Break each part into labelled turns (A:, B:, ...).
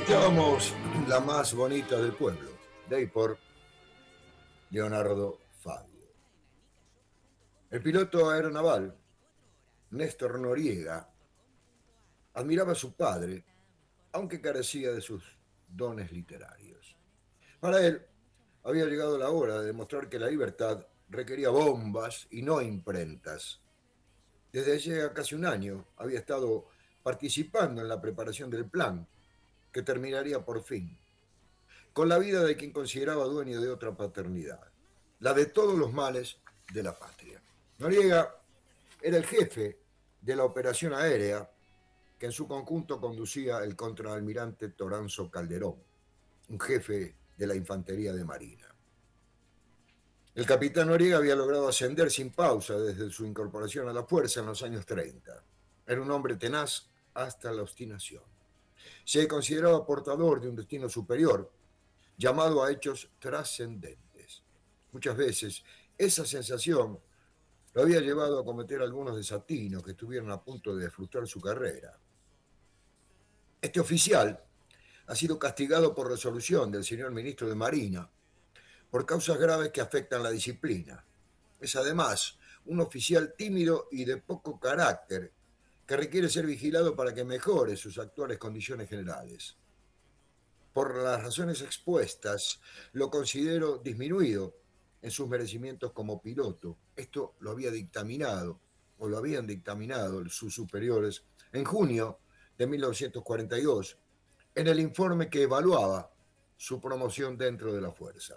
A: Escuchábamos La más bonita del pueblo, de ahí por Leonardo Fabio. El piloto aeronaval, Néstor Noriega, admiraba a su padre, aunque carecía de sus dones literarios. Para él, había llegado la hora de demostrar que la libertad requería bombas y no imprentas. Desde hace casi un año había estado participando en la preparación del plan, que terminaría por fin con la vida de quien consideraba dueño de otra paternidad, la de todos los males de la patria. Noriega era el jefe de la operación aérea que en su conjunto conducía el contraalmirante Toranzo Calderón, un jefe de la infantería de marina. El capitán Noriega había logrado ascender sin pausa desde su incorporación a la fuerza en los años 30. Era un hombre tenaz hasta la obstinación. Se consideraba portador de un destino superior, llamado a hechos trascendentes. Muchas veces esa sensación lo había llevado a cometer algunos desatinos que estuvieron a punto de frustrar su carrera. Este oficial ha sido castigado por resolución del señor ministro de Marina por causas graves que afectan la disciplina. Es además un oficial tímido y de poco carácter que requiere ser vigilado para que mejore sus actuales condiciones generales. Por las razones expuestas, lo considero disminuido en sus merecimientos como piloto. Esto lo había dictaminado, o lo habían dictaminado sus superiores en junio de 1942, en el informe que evaluaba su promoción dentro de la fuerza.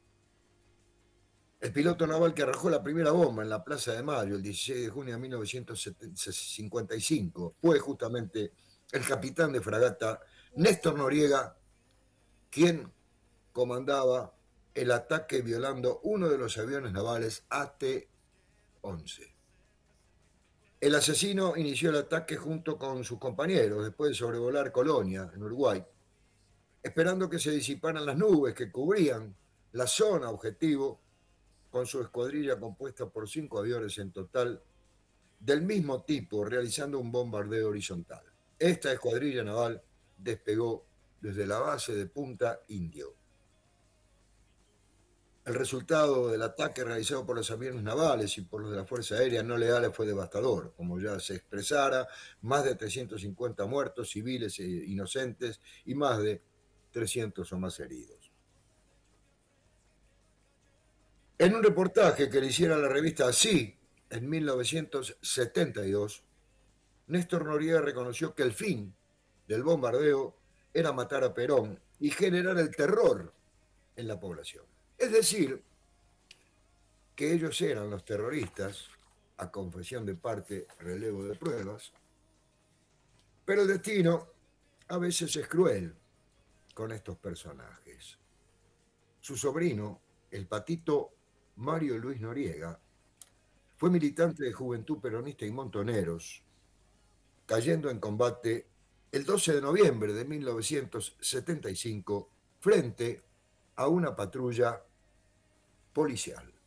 A: El piloto naval que arrojó la primera bomba en la Plaza de Mayo el 16 de junio de 1955 fue justamente el capitán de fragata Néstor Noriega, quien comandaba el ataque violando uno de los aviones navales AT-11. El asesino inició el ataque junto con sus compañeros después de sobrevolar Colonia, en Uruguay, esperando que se disiparan las nubes que cubrían la zona objetivo con su escuadrilla compuesta por 5 aviones en total del mismo tipo, realizando un bombardeo horizontal. Esta escuadrilla naval despegó desde la base de Punta Indio. El resultado del ataque realizado por los aviones navales y por los de la Fuerza Aérea no leales fue devastador. Como ya se expresara, más de 350 muertos, civiles e inocentes, y más de 300 o más heridos. En un reportaje que le hiciera la revista Así, en 1972, Néstor Noriega reconoció que el fin del bombardeo era matar a Perón y generar el terror en la población. Es decir, que ellos eran los terroristas, a confesión de parte, relevo de pruebas, pero el destino a veces es cruel con estos personajes. Su sobrino, el patito Mario Luis Noriega, fue militante de Juventud Peronista y Montoneros, cayendo en combate el 12 de noviembre de 1975 frente a una patrulla policial.